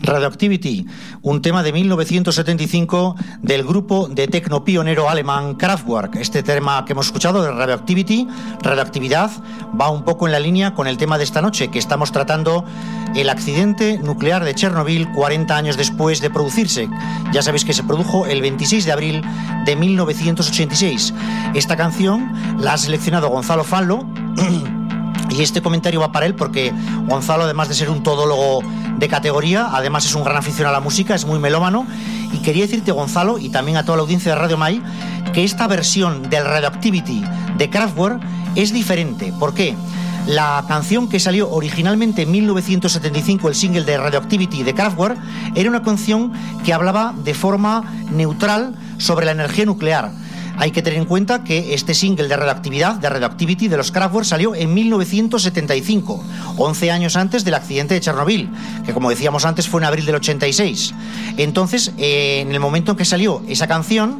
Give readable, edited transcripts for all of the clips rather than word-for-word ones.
Radioactivity, un tema de 1975 del grupo de tecno pionero alemán Kraftwerk. Este tema que hemos escuchado de Radioactivity, radioactividad, va un poco en la línea con el tema de esta noche, que estamos tratando el accidente nuclear de Chernobyl 40 años después de producirse. Ya sabéis que se produjo el 26 de abril de 1986. Esta canción la ha seleccionado Gonzalo Fallo. Y este comentario va para él porque Gonzalo, además de ser un todólogo de categoría, además es un gran aficionado a la música, es muy melómano. Y quería decirte, Gonzalo, y también a toda la audiencia de Radio Mai, que esta versión del Radioactivity de Kraftwerk es diferente. ¿Por qué? La canción que salió originalmente en 1975, el single de Radioactivity de Kraftwerk, era una canción que hablaba de forma neutral sobre la energía nuclear. Hay que tener en cuenta que este single de radioactividad, de Radioactivity, de los Kraftwerk, salió en 1975, 11 años antes del accidente de Chernobyl, que como decíamos antes fue en abril del 86. Entonces, en el momento en que salió esa canción,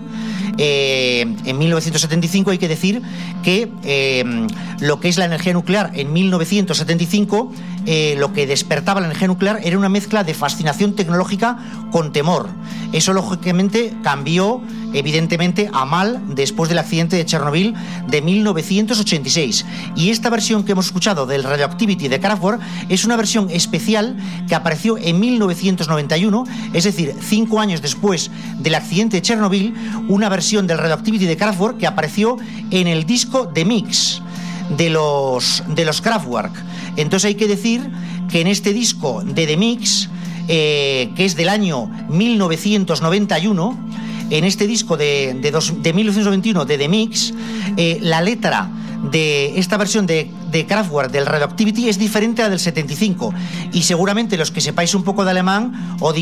en 1975, hay que decir que lo que es la energía nuclear en 1975, lo que despertaba la energía nuclear era una mezcla de fascinación tecnológica con temor. Eso lógicamente cambió evidentemente a mal después del accidente de Chernobyl de 1986. Y esta versión que hemos escuchado del Radioactivity de Kraftwerk es una versión especial que apareció en 1991, es decir, 5 años después del accidente de Chernobyl, una versión del Radioactivity de Kraftwerk que apareció en el disco The Mix de los Kraftwerk. Entonces hay que decir que en este disco de The Mix, que es del año 1991, en este disco de 1991 de The Mix, la letra de esta versión de Kraftwerk del Radioactivity es diferente a la del 75, y seguramente los que sepáis un poco de alemán o